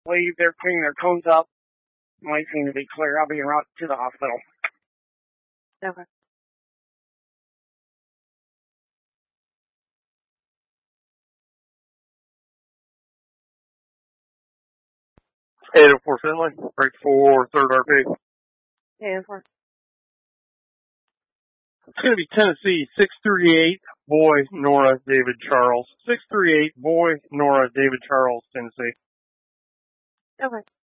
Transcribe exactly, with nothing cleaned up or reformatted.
leave. They're cleaning their cones up. Might seem to be clear. I'll be en route to the hospital. Okay. eight oh four Finley, break for third R P. eight oh four. It's going to be Tennessee six three eight, boy, Nora, David Charles. six three eight, boy, Nora, David Charles, Tennessee. Okay.